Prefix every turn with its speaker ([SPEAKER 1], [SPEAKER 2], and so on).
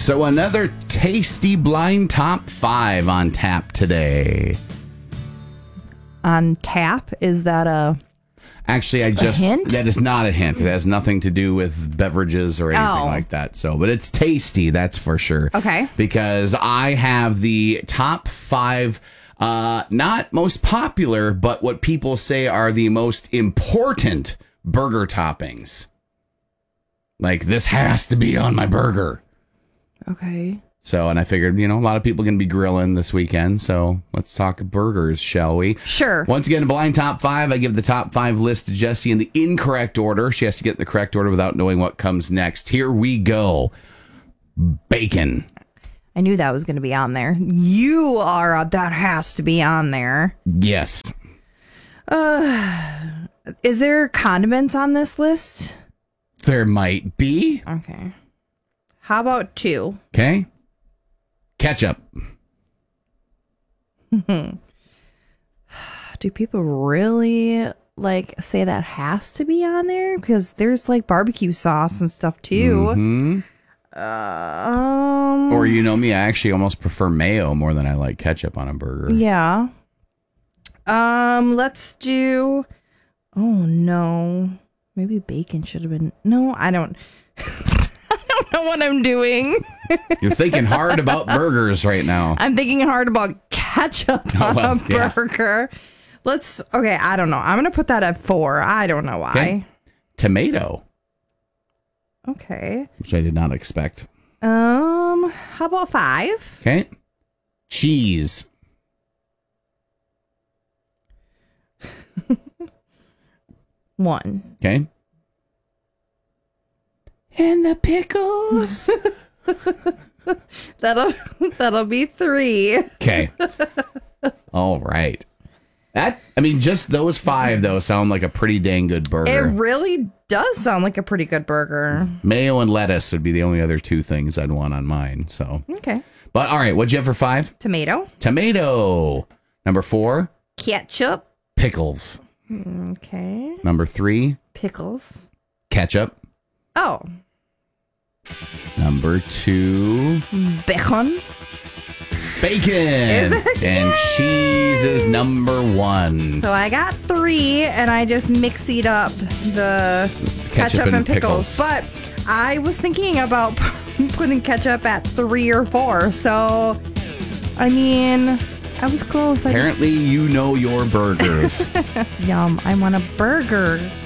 [SPEAKER 1] So another tasty blind top 5 on tap today.
[SPEAKER 2] On tap? Is that a...
[SPEAKER 1] Actually,
[SPEAKER 2] hint?
[SPEAKER 1] That is not a hint. It has nothing to do with beverages or anything like that. So, but it's tasty, that's for sure.
[SPEAKER 2] Okay.
[SPEAKER 1] Because I have the top 5, not most popular, but what people say are the most important burger toppings. Like, this has to be on my burger.
[SPEAKER 2] Okay.
[SPEAKER 1] So, and I figured, a lot of people are going to be grilling this weekend. So let's talk burgers, shall we?
[SPEAKER 2] Sure.
[SPEAKER 1] Once again, blind top 5. I give the top 5 list to Jessie in the incorrect order. She has to get the correct order without knowing what comes next. Here we go. Bacon.
[SPEAKER 2] I knew that was going to be on there. That has to be on there.
[SPEAKER 1] Yes.
[SPEAKER 2] Is there condiments on this list?
[SPEAKER 1] There might be.
[SPEAKER 2] Okay. How about 2?
[SPEAKER 1] Okay. Ketchup.
[SPEAKER 2] Do people really say that has to be on there? Because there's barbecue sauce and stuff too.
[SPEAKER 1] Mm-hmm. Or me, I actually almost prefer mayo more than I like ketchup on a burger.
[SPEAKER 2] Yeah. Let's do. Oh no. Maybe bacon should have been. No, I don't. I don't know what I'm doing.
[SPEAKER 1] You're thinking hard about burgers right now.
[SPEAKER 2] I'm thinking hard about ketchup on a burger. Okay, I don't know. I'm going to put that at 4. I don't know why.
[SPEAKER 1] Okay. Tomato.
[SPEAKER 2] Okay.
[SPEAKER 1] Which I did not expect.
[SPEAKER 2] How about 5?
[SPEAKER 1] Okay. Cheese.
[SPEAKER 2] One.
[SPEAKER 1] Okay. And the pickles.
[SPEAKER 2] That'll be 3.
[SPEAKER 1] Okay. All right. Just those 5 though sound like a pretty dang good burger.
[SPEAKER 2] It really does sound like a pretty good burger.
[SPEAKER 1] Mayo and lettuce would be the only other 2 things I'd want on mine. So.
[SPEAKER 2] Okay.
[SPEAKER 1] But all right, what'd you have for 5?
[SPEAKER 2] Tomato.
[SPEAKER 1] Number 4.
[SPEAKER 2] Ketchup.
[SPEAKER 1] Pickles.
[SPEAKER 2] Okay.
[SPEAKER 1] Number 3.
[SPEAKER 2] Pickles.
[SPEAKER 1] Ketchup.
[SPEAKER 2] Oh.
[SPEAKER 1] Number 2.
[SPEAKER 2] Bacon.
[SPEAKER 1] Bacon.
[SPEAKER 2] Is it?
[SPEAKER 1] And cheese is number 1.
[SPEAKER 2] So I got 3, and I just mixied up the ketchup and pickles. But I was thinking about putting ketchup at 3 or 4. So, I was close.
[SPEAKER 1] Apparently, you know your burgers.
[SPEAKER 2] Yum. I want a burger.